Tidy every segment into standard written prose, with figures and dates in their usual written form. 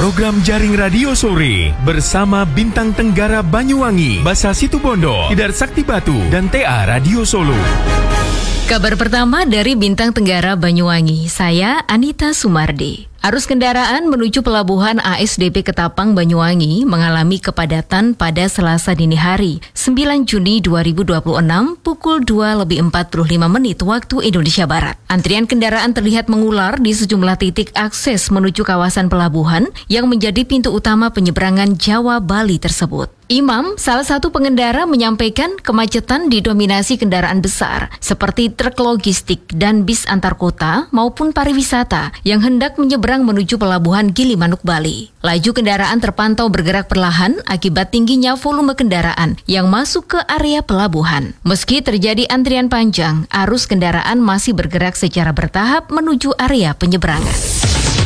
Program Jaring Radio Sore bersama Bintang Tenggara Banyuwangi, Basa Situbondo, Tidar Sakti Batu, dan TA Radio Solo. Kabar pertama dari Bintang Tenggara Banyuwangi, saya Anita Sumardi. Arus kendaraan menuju pelabuhan ASDP Ketapang Banyuwangi mengalami kepadatan pada Selasa dini hari, 9 Juni 2026 pukul 2:45 waktu Indonesia Barat. Antrian kendaraan terlihat mengular di sejumlah titik akses menuju kawasan pelabuhan yang menjadi pintu utama penyeberangan Jawa Bali tersebut. Imam, salah satu pengendara, menyampaikan kemacetan didominasi kendaraan besar seperti truk logistik dan bis antar kota maupun pariwisata yang hendak menyeberang menuju pelabuhan Gilimanuk, Bali. Laju kendaraan terpantau bergerak perlahan akibat tingginya volume kendaraan yang masuk ke area pelabuhan. Meski terjadi antrian panjang, arus kendaraan masih bergerak secara bertahap menuju area penyeberangan.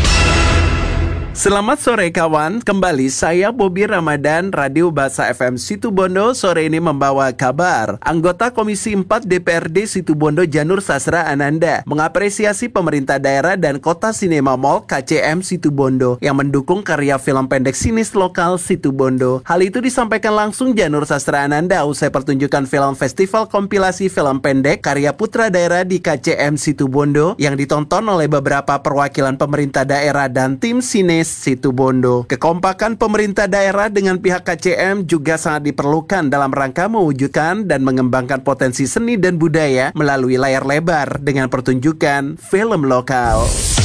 Selamat sore kawan, kembali saya Bobby Ramadan, Radio Basa FM Situbondo. Sore ini membawa kabar. Anggota Komisi 4 DPRD Situbondo Janur Sasra Ananda mengapresiasi pemerintah daerah dan Kota Sinema Mall KCM Situbondo yang mendukung karya film pendek sinis lokal Situbondo. Hal itu disampaikan langsung Janur Sasra Ananda usai pertunjukan film festival kompilasi film pendek karya putra daerah di KCM Situbondo yang ditonton oleh beberapa perwakilan pemerintah daerah dan tim sines Situbondo. Kekompakan pemerintah daerah dengan pihak KCM juga sangat diperlukan dalam rangka mewujudkan dan mengembangkan potensi seni dan budaya melalui layar lebar dengan pertunjukan film lokal.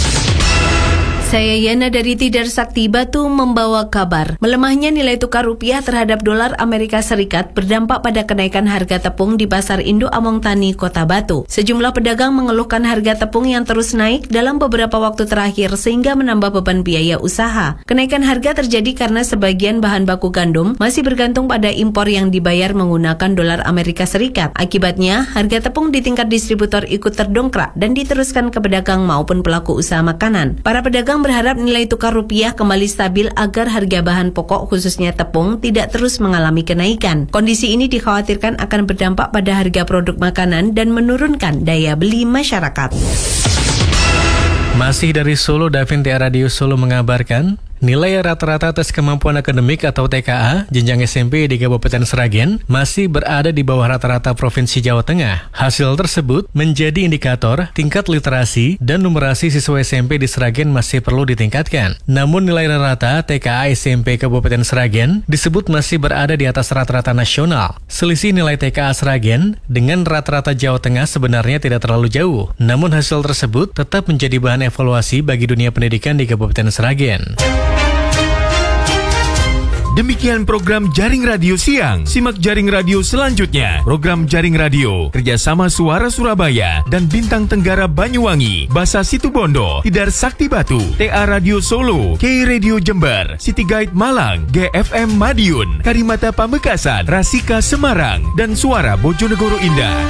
Saya Yana dari Tidar Sakti Batu membawa kabar. Melemahnya nilai tukar rupiah terhadap dolar Amerika Serikat berdampak pada kenaikan harga tepung di Pasar Induk Among Tani, Kota Batu. Sejumlah pedagang mengeluhkan harga tepung yang terus naik dalam beberapa waktu terakhir sehingga menambah beban biaya usaha. Kenaikan harga terjadi karena sebagian bahan baku gandum masih bergantung pada impor yang dibayar menggunakan dolar Amerika Serikat. Akibatnya, harga tepung di tingkat distributor ikut terdongkrak dan diteruskan ke pedagang maupun pelaku usaha makanan. Para pedagang berharap nilai tukar rupiah kembali stabil agar harga bahan pokok khususnya tepung tidak terus mengalami kenaikan. Kondisi ini dikhawatirkan akan berdampak pada harga produk makanan dan menurunkan daya beli masyarakat. Masih dari Solo, Davin TA Radio Solo mengabarkan nilai rata-rata tes kemampuan akademik atau TKA jenjang SMP di Kabupaten Sragen masih berada di bawah rata-rata Provinsi Jawa Tengah. Hasil tersebut menjadi indikator tingkat literasi dan numerasi siswa SMP di Sragen masih perlu ditingkatkan. Namun nilai rata TKA SMP Kabupaten Sragen disebut masih berada di atas rata-rata nasional. Selisih nilai TKA Sragen dengan rata-rata Jawa Tengah sebenarnya tidak terlalu jauh. Namun hasil tersebut tetap menjadi bahan evaluasi bagi dunia pendidikan di Kabupaten Sragen. Demikian program Jaring Radio Siang. Simak Jaring Radio selanjutnya. Program Jaring Radio kerjasama Suara Surabaya dan Bintang Tenggara Banyuwangi, Basa Situbondo, Tidar Sakti Batu, TA Radio Solo, K Radio Jember, City Guide Malang, GFM Madiun, Karimata Pamekasan, Rasika Semarang, dan Suara Bojonegoro Indah.